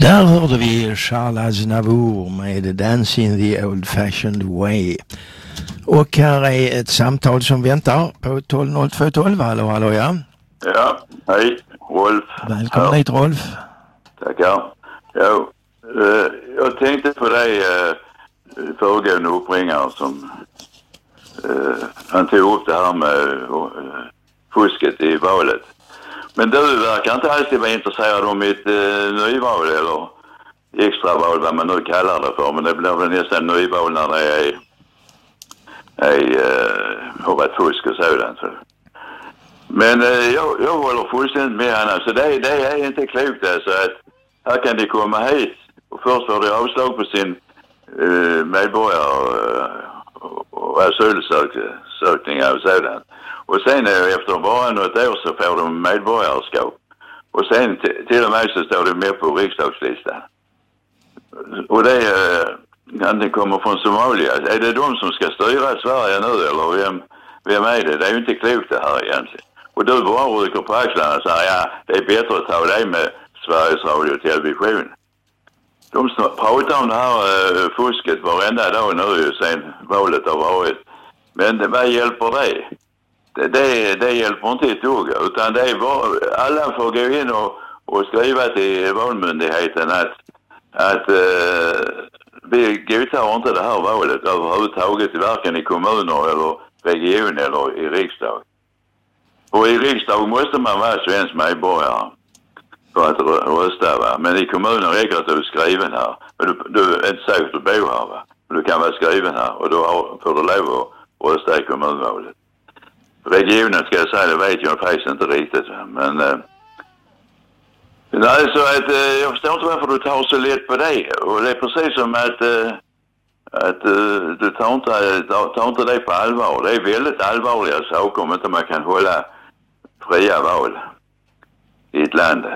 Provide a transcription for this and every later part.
Där hörde vi Charles Aznavour med Dancing the Old Fashioned Way. Och här är ett samtal som väntar på 120212. Hallå, ja. Ja, hej, Rolf. Välkommen hit, Rolf. Tackar. Ja, jag tänkte på dig föregående uppringare som han tog upp det här med fusket i valet. Men du verkar inte alltid vara intresserad om ett nyval eller extraval, vad man nu kallar det för. Men det blir väl nästan nyval när det har varit fusk och sådant. Men jag håller fullständigt med henne. Så det är inte klokt alltså att här kan de komma hit och först får de avslag på sin medborgare och asylsökningar och sådant. Och sen efter bara något år så får de medborgarskap. Och sen till och med så står de med på riksdagslistan. Och det kommer från Somalia. Är det de som ska styra Sverige nu eller vem är det? Det är ju inte klokt det här egentligen. Och du bara rycker på axlarna och säger ja, det är bättre att ta dig med Sveriges Radio och Television. De pratar om det här fusket varenda dag nu sen valet har varit. Men vad hjälper det? Det hjälper inte ett dugg, utan det är bara, alla får gå in och skriva till valmyndigheten att vi godtar inte det här valet överhuvudtaget, varken i kommuner eller region eller i riksdag. Och i riksdag måste man vara svensk medborgare för att rösta, va? Men i kommunen räcker att du är skriven här. Men du är inte säkert att du bor här, va? Men du kan vara skriven här och då får du lov att rösta i kommunvalet. Regionen ska jag säga, det vet jag faktiskt inte riktigt. Men nej, så att jag förstår inte varför du tar så lätt på det. Och det är precis som att du tar inte det på allvar. Det är väldigt allvarliga saker om inte man kan hålla fria val i ett land.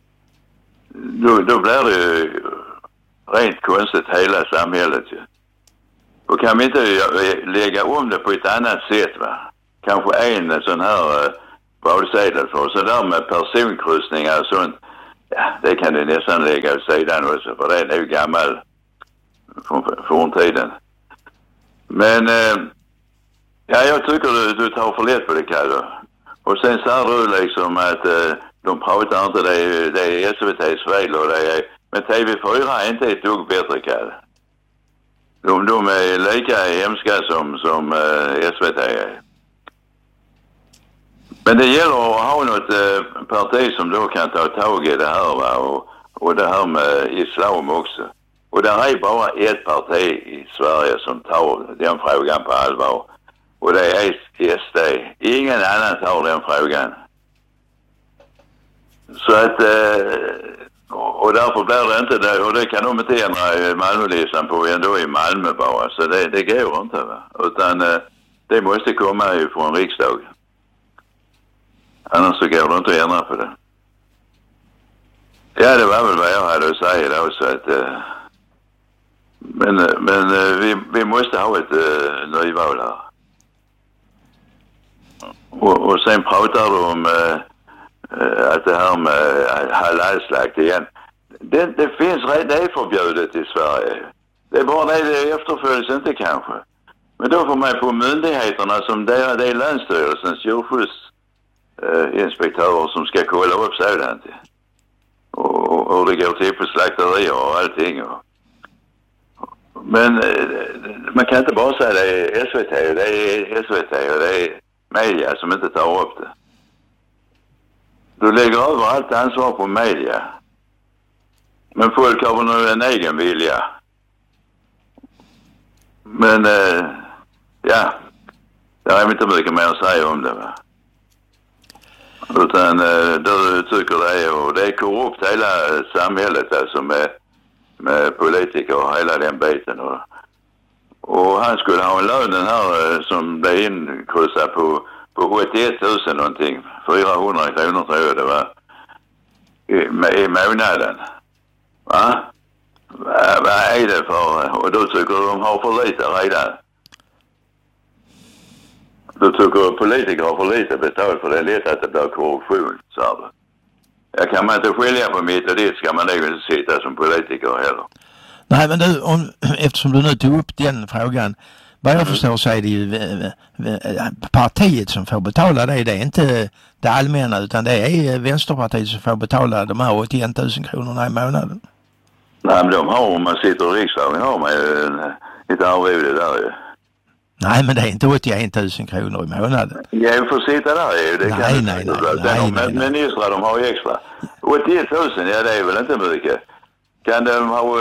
Då blir det ju rent konstigt hela samhället. Då kan vi inte lägga om det på ett annat sätt, va? Kanske en sån här valsedel för. Så där med personkryssningar och sånt. Ja, det kan du nästan lägga åt sidan också. För det är ju gammal från tiden. Men ja, jag tycker du tar för lätt på det, Kalle. Och sen sa du liksom att de pratar inte, det är SVT:s fel och det är... Men TV4 är inte ett dugg bättre, Kalle. De är lika hemska som SVT är. Men det gäller att ha något parti som då kan ta tag i det här, va? Och det här med islam också. Och det är bara ett parti i Sverige som tar den frågan på allvar. Och det är SD. Ingen annan tar den frågan. Så att... och därför blir det inte det. Och det kan de inte ändra Malmölistan på ändå i Malmö bara. Så det går inte, va? Utan det måste komma från riksdagen. Annars så går det inte att ändra på det. Ja, det var väl vad jag hade att säga då. Så att, men vi måste ha ett nyval här. Och sen pratar du om att det här med halalslakt igen. Det finns redan, det är förbjudet i Sverige. Det är bara det efterföljs inte kanske. Men då får man på myndigheterna som det är Länsstyrelsens djurskyddsinspektörer som ska kolla upp sådant. Och det går till på slakterier och allting. Men man kan inte bara säga det är SVT och det är media som inte tar upp det. Du lägger över allt ansvar på media. Men folk har nog en egen vilja. Men ja, det är inte mycket mer att säga om det, va? Utan du tycker det är, och det är korrupt hela samhället alltså med politiker och hela den biten. Och han skulle ha en lön den här som blev inkryssad på 81 000 någonting. 400 kronor tror jag det var. I månaden. Va? Vad är det för? Och då tycker de har för lite redan. Då tycker politiker har för lite betalt för det är lätt att det blir korruption, sa du. Jag kan man inte skilja på mitt och det ska man nog inte sitta som politiker heller. Nej, men du, eftersom du nu tog upp den frågan, vad jag förstår så är det ju partiet som får betala det. Det är inte det allmänna utan det är Vänsterpartiet som får betala de här 81 000 kronorna i månaden. Nej, men de har, om man sitter i riksdagen har man ju ett arvode där ju. Nej, men det är inte 81 000 kronor i månaden. Jag får sitta där ju. Det Nej. Ministrar, de har ju extra. 81 000, ja det är väl inte mycket. Kan de ha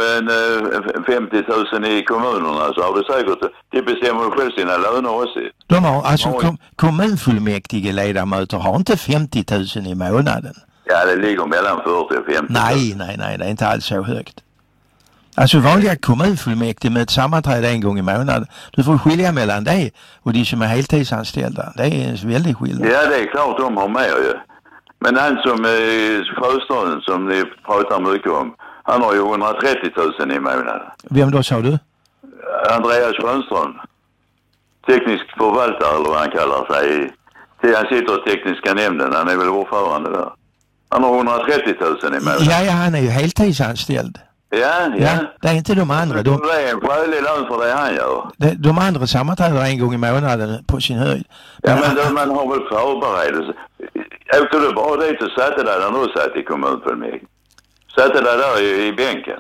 50 000 i kommunerna så har det säkert, de bestämmer själv sina löner också. De har, alltså kommunfullmäktige ledamöter har inte 50 000 i månaden. Ja, det ligger mellan 40 och 50 000. Nej, det är inte alls så högt. Alltså vanliga kommunfullmäktige med ett sammanträde en gång i månaden. Du får skilja mellan det och de som är heltidsanställda. Det är en väldigt skillnad. Ja, det är klart de har mer ju. Men han som är Sjöstrand som ni pratar mycket om, han har ju 130 000 i månaden. Vem då sa du? Andreas Sjöstrand. Teknisk förvaltare eller vad han kallar sig. Han sitter i tekniska nämnden, han är väl ordförande där. Han har 130 000 i månaden. Ja, han är ju heltidsanställd. Ja. Det är inte de andra. Det är en skälig lön för det han gör. De andra sammanträder en gång i månaden på sin höjd. Men man har väl förberedelse. Åkte du bara dit och satte där när du satt i kommunfullmäktige? Satte där i bänken?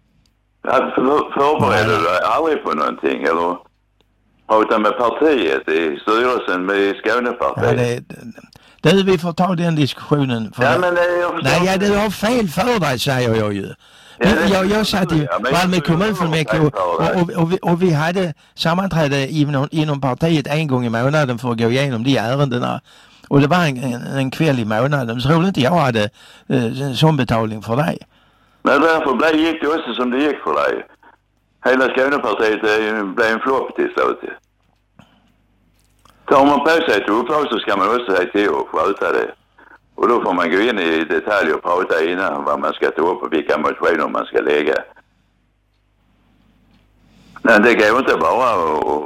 Förberedde du aldrig på någonting? Eller prata med partiet i styrelsen med Skånepartiet? Ja, vi får ta den diskussionen. Nej, du har fel för dig, säger jag ju. Jag satt i Malmö kommunfullmäktige och vi hade sammanträde inom partiet en gång i månaden för att gå igenom de ärendena. Och det var en kväll i månaden. Så tror inte jag hade sån betalning för dig. Men därför gick det också som det gick för dig. Hela Skånepartiet blev en flopp till slut. Tar man på sig ett uppdrag så ska man också säga till och sköta det. Och då får man gå in i detalj och prata innan vad man ska ta upp och vilka motioner man ska lägga. Men det går inte bara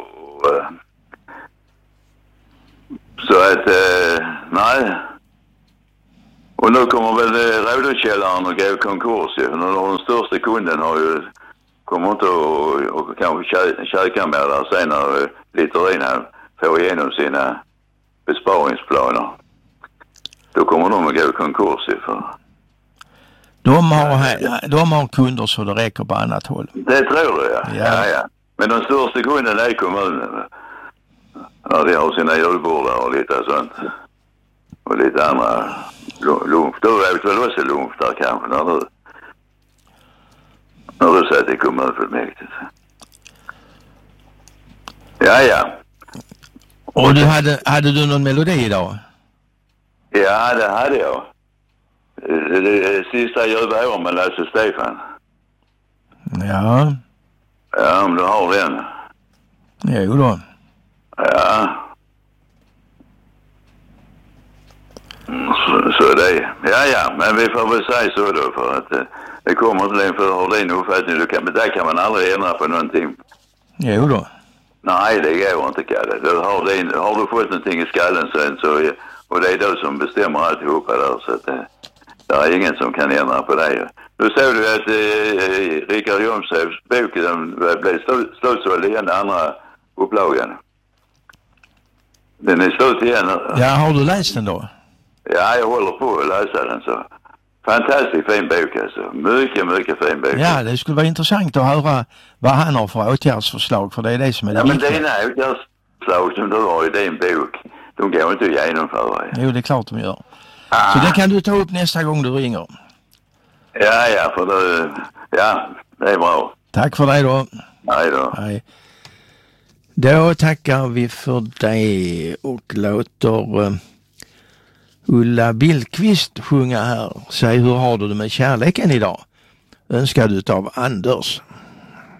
så att, nej. Och nu kommer väl Rådhuskällaren att gå i konkurs ju. Den största kunden kommer inte att kanske käka med där sen när Littorin får igenom sina besparingsplaner. Då kommer de att gå i konkurs ju för. De har kunder så det räcker på annat håll. Det tror du, ja. Men den största kunden är kommunen. Ja, de har sina julbordar och lite sånt. Och lite andra lunch. Då vet väl också lunch där kanske när du satt i kommunfullmäktige. Ja. Och du hade du någon melodi idag? Ja, det hade jag. Det sista ljuva år med Lasse Stefan. Ja. Ja, om du har den. Jo då. Ja. Så det. Ja, men vi får väl säga så då för att det kommer inte längre för att ha din uppfattning. Där kan man aldrig ändra på någonting. Jo då. Nej, det går inte, Kalle. Har du fått någonting i skallen sen så, och det är du som bestämmer alltihopa där så att det är ingen som kan ändra på det. Nu såg du att Richard Jomshofs bok blev slutsåld igen den andra upplagan. Den är slut igen. Ja, har du läst den då? Ja, jag håller på att läsa den så. Fantastiskt fin bok alltså. Mycket fin bok. Ja, det skulle vara intressant att höra vad han har för åtgärdsförslag för det är det som är det viktiga. Men dina åtgärdsförslag som du har i din bok, de går inte att genomföra. Jo, det är klart de gör. Så det kan du ta upp nästa gång du ringer. Ja, för det är bra. Tack för dig då. Hej då. Hej. Då tackar vi för det och låter Ulla Billqvist sjunga här. Säg hur har du det med kärleken idag? Önskad utav Anders.